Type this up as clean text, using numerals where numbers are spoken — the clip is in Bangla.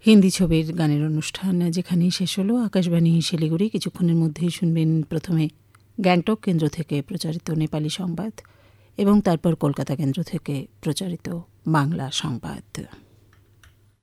হিন্দি ছবির গানের অনুষ্ঠান যেখানেই শেষ হলো। আকাশবাণী শিলিগুড়ি। কিছুক্ষণের মধ্যেই শুনবেন প্রথমে গ্যাংটক কেন্দ্র থেকে প্রচারিত নেপালি সংবাদ এবং তারপর কলকাতা কেন্দ্র থেকে প্রচারিত বাংলা সংবাদ।